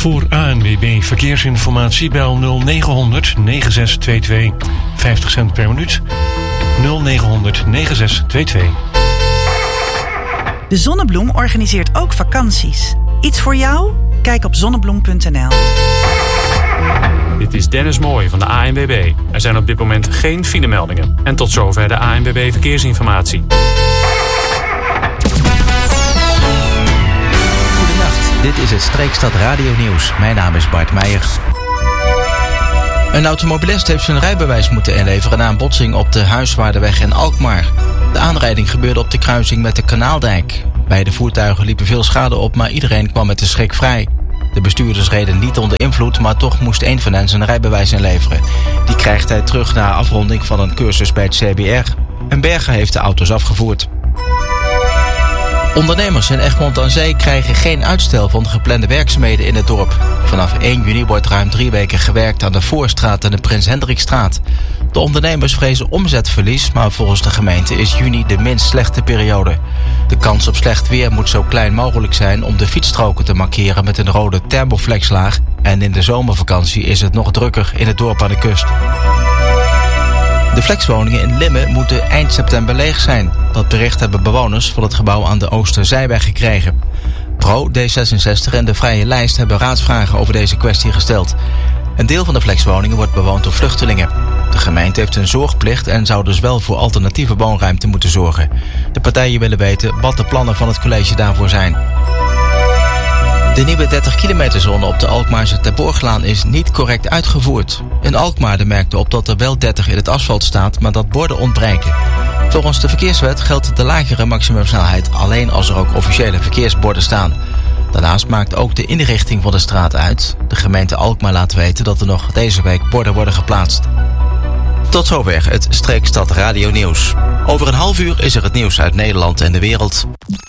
Voor ANWB Verkeersinformatie bel 0900 9622. 50 cent per minuut. 0900 9622. De Zonnebloem organiseert ook vakanties. Iets voor jou? Kijk op zonnebloem.nl. Dit is Dennis Mooij van de ANWB. Er zijn op dit moment geen filemeldingen. En tot zover de ANWB Verkeersinformatie. Dit is het Streekstad Radio Nieuws. Mijn naam is Bart Meijer. Een automobilist heeft zijn rijbewijs moeten inleveren na een botsing op de Huiswaardenweg in Alkmaar. De aanrijding gebeurde op de kruising met de Kanaaldijk. Beide voertuigen liepen veel schade op, maar iedereen kwam met de schrik vrij. De bestuurders reden niet onder invloed, maar toch moest één van hen zijn rijbewijs inleveren. Die krijgt hij terug na afronding van een cursus bij het CBR. En Bergen heeft de auto's afgevoerd. Ondernemers in Egmond aan Zee krijgen geen uitstel van de geplande werkzaamheden in het dorp. Vanaf 1 juni wordt ruim 3 weken gewerkt aan de Voorstraat en de Prins Hendrikstraat. De ondernemers vrezen omzetverlies, maar volgens de gemeente is juni de minst slechte periode. De kans op slecht weer moet zo klein mogelijk zijn om de fietsstroken te markeren met een rode thermoflexlaag. En in de zomervakantie is het nog drukker in het dorp aan de kust. De flexwoningen in Limmen moeten eind september leeg zijn. Dat bericht hebben bewoners van het gebouw aan de Oosterzijweg gekregen. Pro, D66 en de Vrije Lijst hebben raadsvragen over deze kwestie gesteld. Een deel van de flexwoningen wordt bewoond door vluchtelingen. De gemeente heeft een zorgplicht en zou dus wel voor alternatieve woonruimte moeten zorgen. De partijen willen weten wat de plannen van het college daarvoor zijn. De nieuwe 30-kilometerzone op de Alkmaarse Terborglaan is niet correct uitgevoerd. In Alkmaar merkte op dat er wel 30 in het asfalt staat, maar dat borden ontbreken. Volgens de verkeerswet geldt de lagere maximumsnelheid alleen als er ook officiële verkeersborden staan. Daarnaast maakt ook de inrichting van de straat uit. De gemeente Alkmaar laat weten dat er nog deze week borden worden geplaatst. Tot zover het Streekstad Radio Nieuws. Over een half uur is er het nieuws uit Nederland en de wereld.